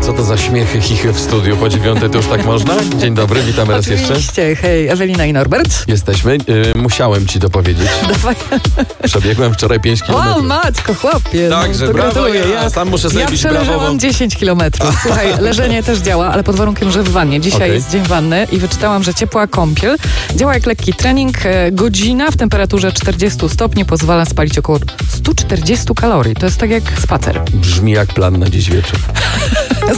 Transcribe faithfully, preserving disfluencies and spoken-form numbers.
co to za śmiechy, chichy w studiu? Po dziewiątej to już tak można? Dzień dobry, witamy raz jeszcze. Oczywiście, hej, Ewelina i Norbert. Jesteśmy. Yy, musiałem ci to powiedzieć. Dawaj. Przebiegłem wczoraj pięć kilometrów. O matko, chłopie. Także no, brawo, gratuluję. ja, ja sam muszę sobie Ja bić brawo. przeleżałam dziesięć kilometrów. Słuchaj, leżenie też działa, ale pod warunkiem, że w wannie. Dzisiaj Okay. jest dzień wanny i wyczytałam, że ciepła kąpiel działa jak lekki trening. Godzina w temperaturze czterdzieści stopni pozwala spalić około sto czterdzieści kalorii. To jest tak jak spacer. Brzmi jak plan na dziś wieczór.